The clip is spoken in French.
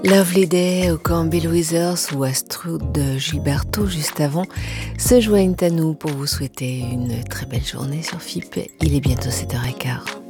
Lovely Day au camp Bill Withers ou Astrud de Gilberto juste avant se joignent à nous pour vous souhaiter une très belle journée sur FIP. Il est bientôt 7h15.